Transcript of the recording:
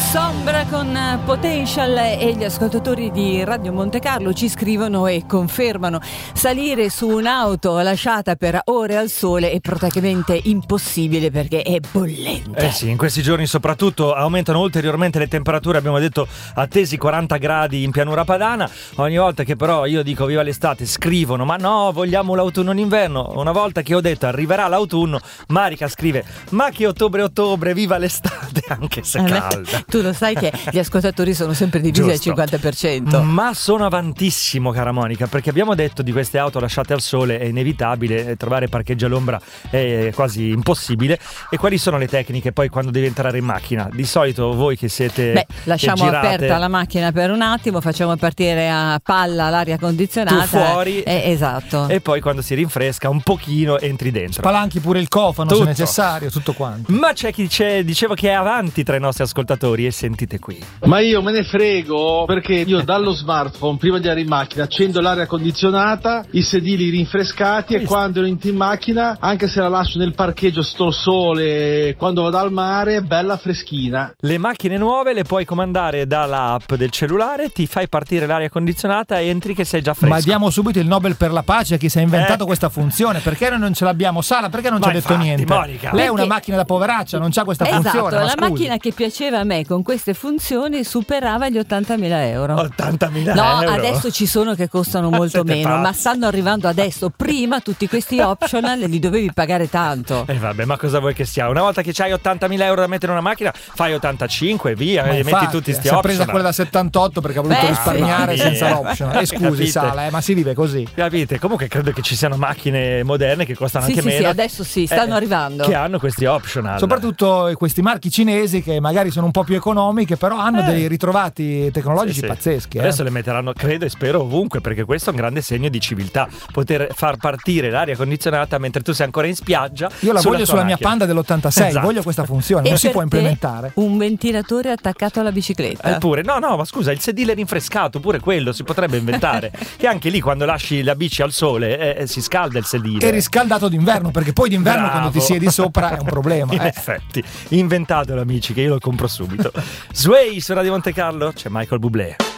Sombra con Potential, e gli ascoltatori di Radio Monte Carlo ci scrivono e confermano: salire su un'auto lasciata per ore al sole è praticamente impossibile perché è bollente. Sì, in questi giorni soprattutto aumentano ulteriormente le temperature, abbiamo detto attesi 40 gradi in pianura padana. Ogni volta che però io dico viva l'estate scrivono ma no, vogliamo l'autunno e l'inverno. Una volta che ho detto arriverà l'autunno, Marica scrive ma che ottobre, viva l'estate anche se calda. Tu lo sai che gli ascoltatori sono sempre divisi al 50%. Ma sono avantissimo, cara Monica, perché abbiamo detto di queste auto lasciate al sole è inevitabile, trovare parcheggio all'ombra è quasi impossibile. E quali sono le tecniche poi quando devi entrare in macchina? Di solito voi che siete lasciamo aperta la macchina per un attimo, facciamo partire a palla l'aria condizionata, tu fuori, esatto, e poi quando si rinfresca un pochino entri dentro, spalanchi pure il cofano se necessario, tutto quanto. Ma c'è chi diceva che è avanti tra i nostri ascoltatori, e sentite qui. Ma io me ne frego, perché io dallo smartphone prima di andare in macchina accendo l'aria condizionata, i sedili rinfrescati, e quando entro in macchina, anche se la lascio nel parcheggio sto sole, quando vado al mare, bella freschina. Le macchine nuove le puoi comandare dall'app del cellulare, ti fai partire l'aria condizionata e entri che sei già fresco. Ma diamo subito il Nobel per la pace a chi si è inventato questa funzione. Perché noi non ce l'abbiamo? Sara, perché non ci ha detto niente? Monica, lei è una macchina da poveraccia, non c'ha questa funzione. La macchina che piaceva a me con queste funzioni superava gli 80.000 euro. 80.000 no, euro? Adesso ci sono che costano molto meno, pazzi. ma stanno arrivando adesso. Prima tutti questi optional li dovevi pagare tanto. Vabbè, ma cosa vuoi che sia? Una volta che c'hai 80.000 euro da mettere in una macchina, fai 85 e via, e metti tutti sti optional. Si è presa quella da 78 perché ha voluto risparmiare senza l'optional. Scusi, Sala, ma si vive così. Capite? Comunque credo che ci siano macchine moderne che costano anche meno. Sì, adesso stanno arrivando. Che hanno questi optional. Soprattutto questi marchi cinesi che magari sono un po' più economiche, però hanno dei ritrovati tecnologici pazzeschi. Adesso le metteranno, credo e spero, ovunque, perché questo è un grande segno di civiltà. Poter far partire l'aria condizionata mentre tu sei ancora in spiaggia. Io la voglio sulla mia Panda dell'86, esatto. Voglio questa funzione, non si può implementare. Un ventilatore attaccato alla bicicletta. Eppure, no, ma scusa, il sedile rinfrescato, pure quello si potrebbe inventare. Che anche lì quando lasci la bici al sole si scalda il sedile. E riscaldato d'inverno, perché poi d'inverno quando ti siedi sopra è un problema. In effetti, inventatelo amici, che io lo compro subito. Sway su Radio Monte Carlo, c'è Michael Bublé.